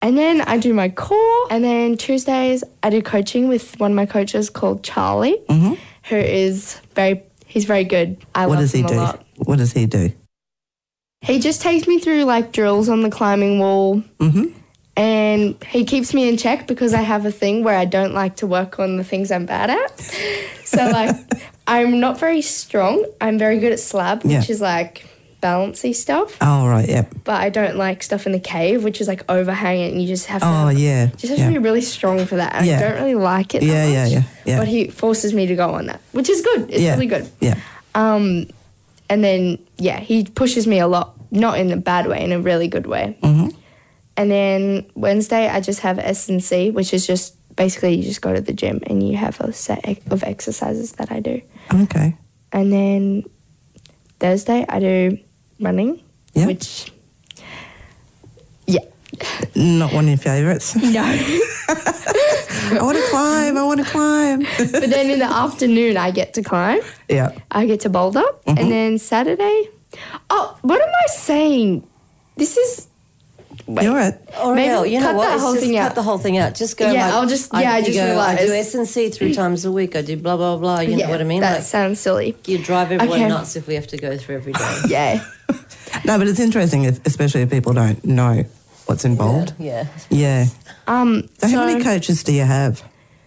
And then I do my core. And then Tuesdays I do coaching with one of my coaches called Charlie, who is he's very good. I love him a lot. What does he do? He just takes me through like drills on the climbing wall. And he keeps me in check because I have a thing where I don't like to work on the things I'm bad at. So like I'm not very strong. I'm very good at slab, which is like balancy stuff. Oh, right, yeah. But I don't like stuff in the cave, which is like overhanging. You just have to to be really strong for that. And I don't really like it that much. Yeah. But he forces me to go on that, which is good. It's really good. Yeah. And then, he pushes me a lot, not in a bad way, in a really good way. And then Wednesday I just have S&C, which is just basically you just go to the gym and you have a set of exercises that I do. Okay. And then Thursday I do running, which, not one of your favourites. No. I want to climb. But then in the afternoon I get to climb. Yeah. I get to boulder. And then Saturday, what am I saying? This is... Wait. You're right. Or maybe you know what? Cut the whole thing out. Just go. Yeah, I just realised. I do S&C 3 times a week. I do blah blah blah. You know what I mean? That sounds silly. You drive everyone nuts if we have to go through every day. Yeah. No, but it's interesting, especially if people don't know what's involved. Yeah. So how many coaches do you have?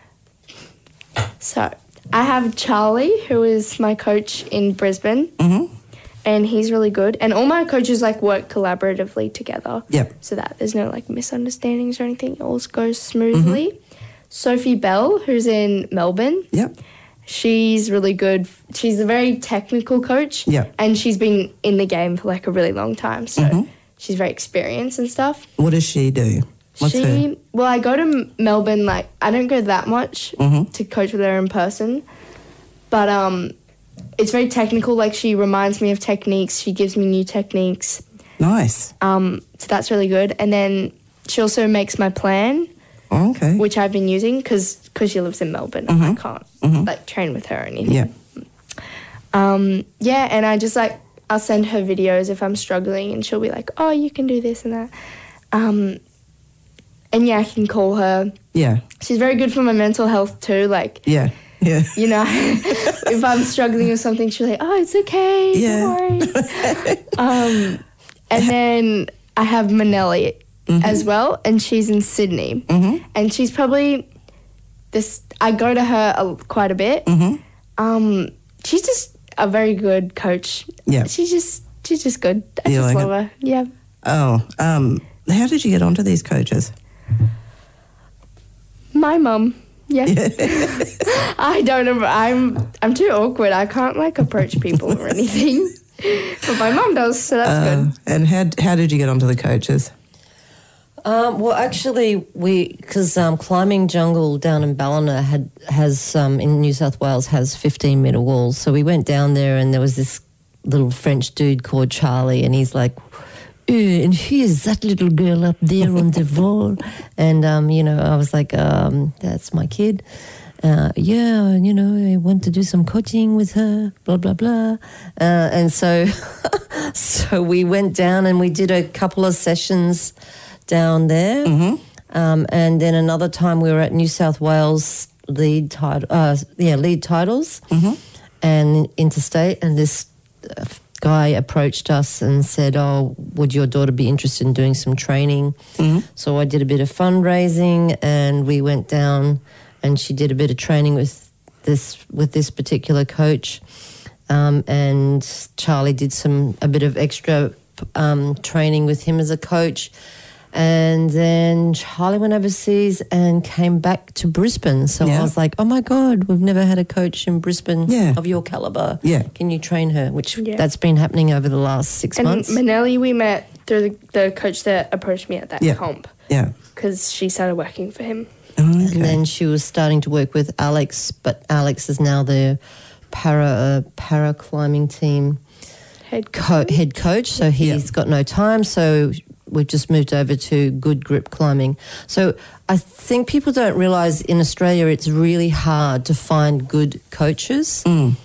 So I have Charlie, who is my coach in Brisbane. And he's really good. And all my coaches, like, work collaboratively together. Yep. So that there's no, like, misunderstandings or anything. It all goes smoothly. Sophie Bell, who's in Melbourne. Yep. She's really good. She's a very technical coach. Yep. And she's been in the game for, like, a really long time. So she's very experienced and stuff. What does she do? Well, I go to Melbourne, like, I don't go that much to coach with her in person. But, it's very technical. Like, she reminds me of techniques. She gives me new techniques. Nice. So that's really good. And then she also makes my plan, which I've been using because she lives in Melbourne. And I can't, like, train with her or anything. Yeah. And I just, like, I'll send her videos if I'm struggling and she'll be like, oh, you can do this and that. And, I can call her. Yeah. She's very good for my mental health too. Like... Yeah. You know, if I'm struggling with something, she'll say, oh, it's okay, don't worry. And then I have Manelli as well, and she's in Sydney. And she's probably I go to her quite a bit. She's just a very good coach. Yeah. She's just good. I just love her. Yeah. Oh, how did you get onto these coaches? My mum. Yeah. I don't know. I'm too awkward. I can't, like, approach people or anything. But my mum does, so that's good. And how did you get onto the coaches? Well, actually, because Climbing Jungle down in Ballina has in New South Wales has 15-metre walls. So we went down there and there was this little French dude called Charlie, and he's like, and here's that little girl up there on the wall. And, I was like, that's my kid. I want to do some coaching with her, blah, blah, blah. And so we went down and we did a couple of sessions down there. And then another time we were at New South Wales lead titles and interstate, and this guy approached us and said, oh, would your daughter be interested in doing some training? So I did a bit of fundraising and we went down and she did a bit of training with this particular coach, and Charlie did a bit of extra training with him as a coach. And then Charlie went overseas and came back to Brisbane. So I was like, oh, my God, we've never had a coach in Brisbane of your calibre. Yeah. Can you train her? Which that's been happening over the last 6 months. And Manelli, we met through the coach that approached me at that comp. Yeah. Because she started working for him. Oh, okay. And then she was starting to work with Alex, but Alex is now the para climbing team head coach. So he's got no time. So we've just moved over to Good Grip Climbing. So I think people don't realise in Australia it's really hard to find good coaches,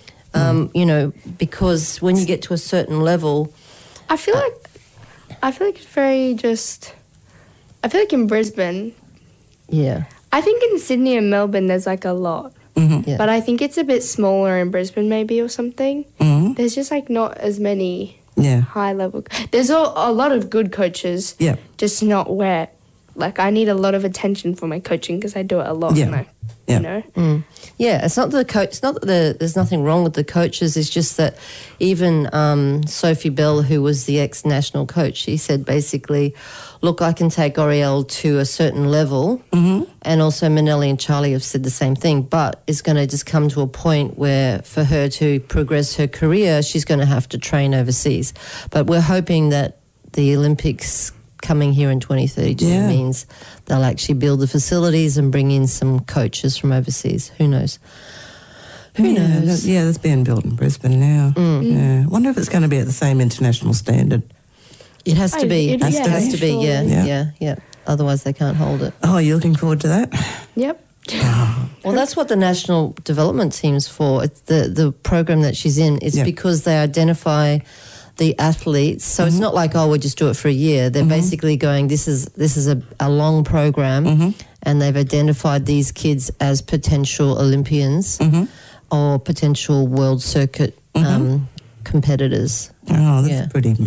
because when you get to a certain level... I feel like it's very just I feel like in Brisbane, Yeah. I think in Sydney and Melbourne there's like a lot. Yeah. But I think it's a bit smaller in Brisbane maybe or something. Mm-hmm. There's just like not as many Yeah. high level. There's a lot of good coaches, Yeah. just not where, like I need a lot of attention for my coaching because I do it a lot. Yeah. And I, Yeah. you know. Yeah, it's not the coach. It's not that there's nothing wrong with the coaches. It's just that even Sophie Bell, who was the ex-national coach, she said basically, look, I can take Oriel to a certain level, and also Manelli and Charlie have said the same thing, but it's going to just come to a point where for her to progress her career, she's going to have to train overseas. But we're hoping that the Olympics coming here in 2032 Yeah. means they'll actually build the facilities and bring in some coaches from overseas. Who knows? Who knows? That's being built in Brisbane now. Yeah. Wonder if it's going to be at the same international standard. It has to be. It Has to be. surely. Yeah. Otherwise, they can't hold it. Oh, you're looking forward to that? Yep. Well, that's what the national development team's for. It's the program that she's in. It's Yeah. because they identify the athletes. So it's not like, oh, we'll just do it for a year. They're basically going, this is a long program, and they've identified these kids as potential Olympians or potential world circuit competitors. Oh, that's Yeah. pretty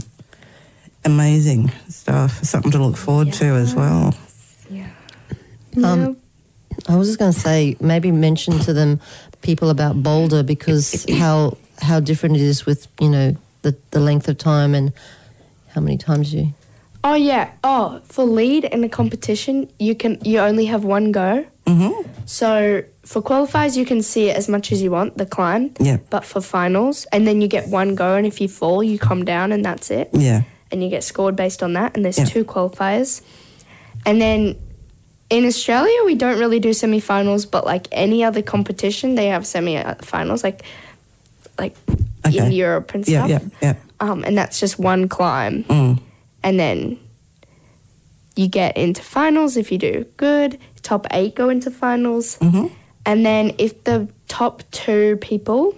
amazing stuff. Something to look forward to as well. Yeah. Um, I was just going to say, maybe mention to them people about Boulder, because how different it is with, you know, the length of time and how many times you... Oh yeah. Oh, for lead in a competition, you only have one go. So for qualifiers, you can see it as much as you want, the climb. Yeah. But for finals, and then you get one go, and if you fall, you come down, and that's it. Yeah. And you get scored based on that. And there's Yeah. 2 qualifiers, and then in Australia, we don't really do semi-finals, but like any other competition, they have semi-finals, like Okay. in Europe and Yeah, stuff. yeah, And that's just one climb. And then you get into finals if you do good. Top 8 go into finals. And then if the top 2 people...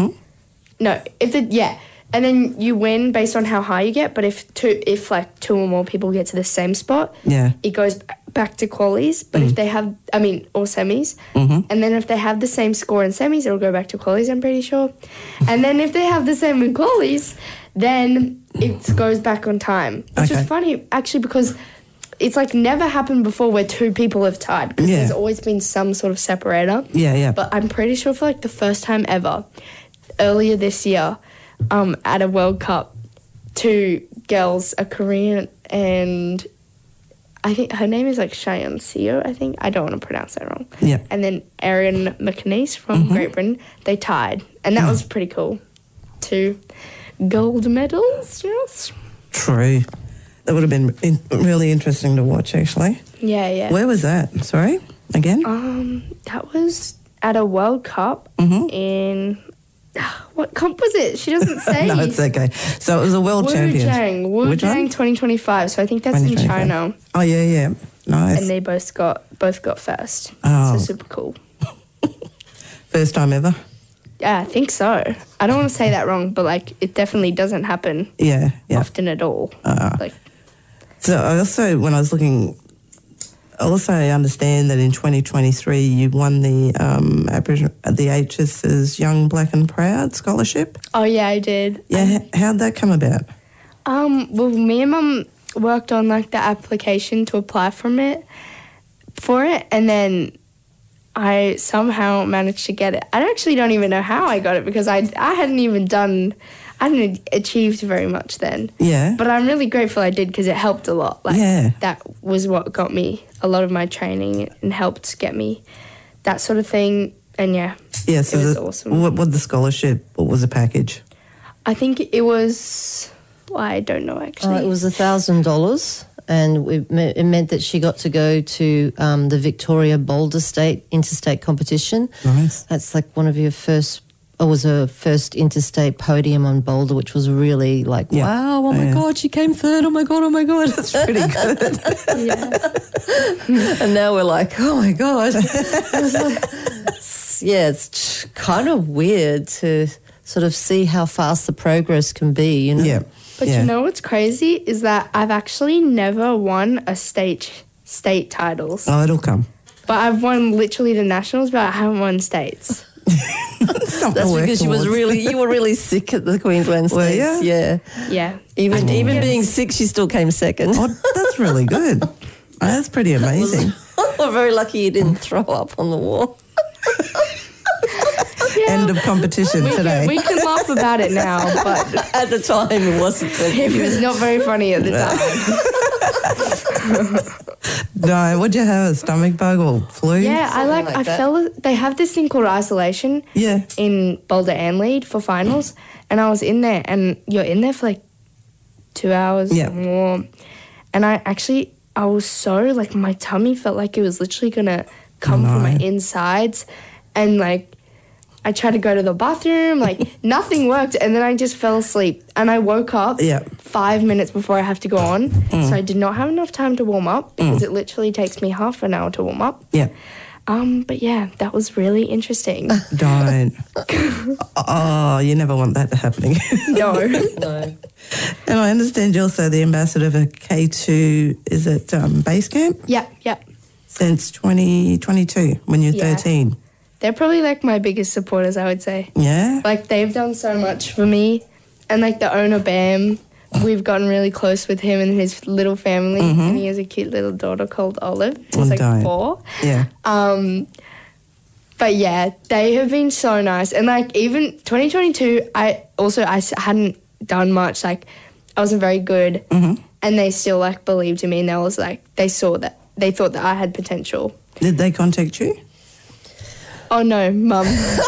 And then you win based on how high you get, but if 2 or more people get to the same spot, Yeah. it goes back to qualies. But if they have, or semis, and then if they have the same score in semis, it'll go back to qualies, I'm pretty sure. And then if they have the same in qualies, then it goes back on time. Which Okay. is funny, actually, because it's like never happened before where 2 people have tied, because Yeah. there's always been some sort of separator. Yeah, yeah. But I'm pretty sure for like the first time ever, earlier this year, at a World Cup, 2 girls, a Korean and I think her name is like Cheyenne Seo, I think. I don't want to pronounce that wrong. Yeah. And then Erin McNeice from Great Britain, they tied. And that was pretty cool. 2 gold medals, yes. True. That would have been really interesting to watch, actually. Yeah. Where was that? Sorry? Again? That was at a World Cup in... What comp was it? She doesn't say. No, it's okay. So it was a world champion. Which one? Wujiang 2025. So I think that's in 2025. China. Oh, yeah. Nice. And they both got first. Oh. So super cool. First time ever? Yeah, I think so. I don't want to say that wrong, but like it definitely doesn't happen Yeah. often at all. Like So I also, when I was looking, I understand that in 2023 you won the the HS's Young Black and Proud scholarship. oh yeah, I did. Yeah, how'd that come about? Well, me and Mum worked on like the application to apply for it, and then I somehow managed to get it. I actually don't even know how I got it because I hadn't achieved very much then. Yeah. But I'm really grateful I did because it helped a lot. Like Yeah. that was what got me a lot of my training and helped get me that sort of thing. And yeah, Yeah, so it was awesome. What the scholarship, what was the package? I think it was, well, I don't know actually. It was $1,000, and it meant that she got to go to the Victoria Boulder State interstate competition. Nice. That's like one of your first, or was her first interstate podium on Boulder, which was really like, Yeah. wow, oh my God, she came third, oh my God. That's pretty good. Yeah. And now we're like, oh my God. Yeah, it's kind of weird to sort of see how fast the progress can be, you know? Yeah. But yeah. you know what's crazy is that I've actually never won a state state titles. Oh, it'll come. But I've won literally the nationals, but I haven't won states. Something That's to work because you towards. were really sick at the Queensland Were States. you? Yeah. Yeah. Even being sick, she still came second. Oh, that's really good. That's pretty amazing. We're very lucky you didn't throw up on the wall. Yeah. End of competition today. We can laugh about it now, but At the time, it wasn't. it was not very funny at the time. No, what'd you have? A stomach bug or flu? Yeah, Something like that. they have this thing called isolation Yeah. in Boulder and Lead for finals, and I was in there, and you're in there for like 2 hours Yeah. or more, and I was so, like, my tummy felt like it was literally gonna come from my insides, and like I tried to go to the bathroom, like nothing worked, and then I just fell asleep, and I woke up Yeah. 5 minutes before I have to go on, so I did not have enough time to warm up because it literally takes me half an hour to warm up. Yeah. But yeah, that was really interesting. Don't. Oh, you never want that to happen again. No. No. And I understand you're also the ambassador for K2, is it base camp? Yeah. Since 2022, when you're Yeah. 13. They're probably like my biggest supporters, I would say. Yeah? Like, they've done so much for me. And like the owner, Bam, we've gotten really close with him and his little family. And he has a cute little daughter called Olive. She's like don't. 4. Yeah. But yeah, they have been so nice. And like even 2022, I hadn't done much. Like, I wasn't very good. And they still like believed in me, and they was like, they thought that I had potential. Did they contact you? Oh no, Mum.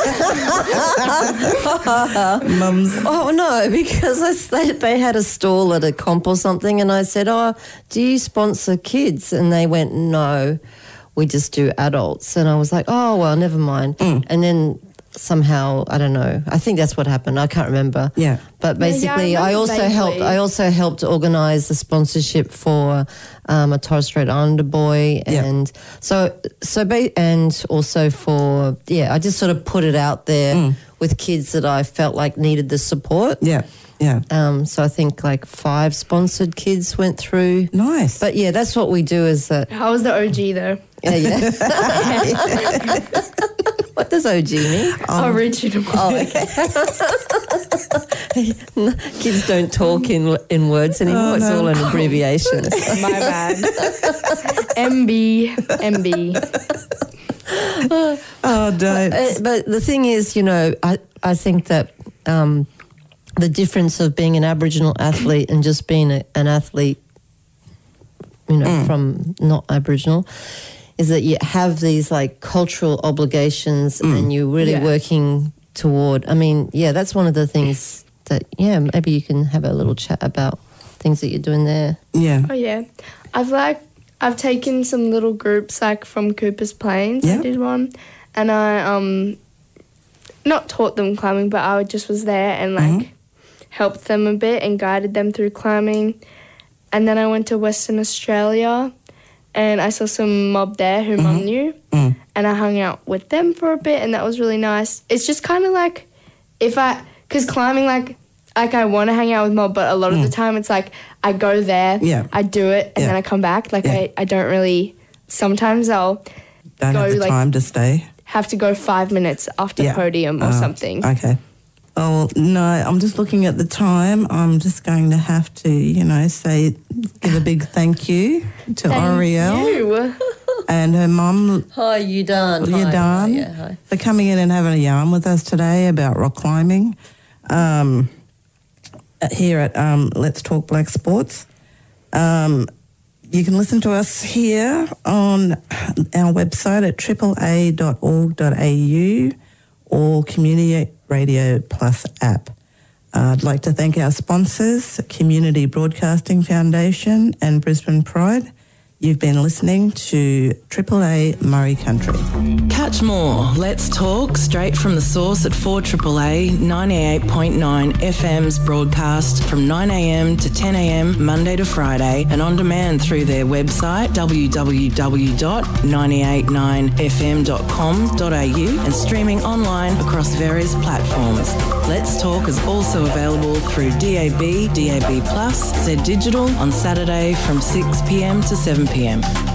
Mum's. Oh, no, because they had a stall at a comp or something, and I said, oh, do you sponsor kids? And they went, no, we just do adults. And I was like, oh, well, never mind. And then somehow, I don't know, I think that's what happened. I can't remember. Yeah. But Yeah, basically, I I remember also vaguely. helped organise the sponsorship for a Torres Strait Islander boy, Yeah. and and also for I just sort of put it out there with kids that I felt like needed the support. Yeah. Yeah. So I think like 5 sponsored kids went through. Nice. But yeah, that's what we do is that. I was the OG though. Yeah. What does OG mean? Original. Oh, okay. Kids don't talk in words anymore. It's all an abbreviation. My bad. MB. Oh, don't. But the thing is, I think that the difference of being an Aboriginal athlete and just being an athlete, from not Aboriginal, is that you have these like cultural obligations and you're really working toward. I mean, that's one of the things that maybe you can have a little chat about things that you're doing there. Yeah. Oh yeah, I've taken some little groups like from Cooper's Plains. Yeah. I did one, and I not taught them climbing, but I just was there and like helped them a bit and guided them through climbing. And then I went to Western Australia, and I saw some mob there who Mum knew, and I hung out with them for a bit, and that was really nice. It's just kind of like because climbing, like I want to hang out with mob, but a lot of the time it's like I go there, I do it, and then I come back. Like I don't really. Sometimes I'll Don't have the like, time to stay. have to go 5 minutes after podium or something. Okay. Oh, no, I'm just looking at the time. I'm just going to have to, give a big thank you to Oriel You. and her mum, Hi, you done? Yudan, Hi. for coming in and having a yarn with us today about rock climbing here at Let's Talk Black Sports. You can listen to us here on our website at AAA.org.au or Community Radio Plus app. I'd like to thank our sponsors, Community Broadcasting Foundation and Brisbane Pride. You've been listening to AAA Murray Country. Catch more Let's Talk straight from the source at 4AAA 98.9 FM's broadcast from 9am to 10am Monday to Friday and on demand through their website www.989fm.com.au and streaming online across various platforms. Let's Talk is also available through DAB, DAB+, Z Digital on Saturday from 6pm to 7pm.